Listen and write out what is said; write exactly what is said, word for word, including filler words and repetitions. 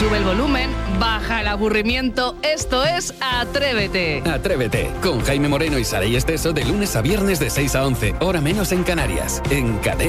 Sube el volumen, baja el aburrimiento. Esto es Atrévete. Atrévete, con Jaime Moreno y Saray Esteso de lunes a viernes de seis a once, hora menos en Canarias, en Cadena.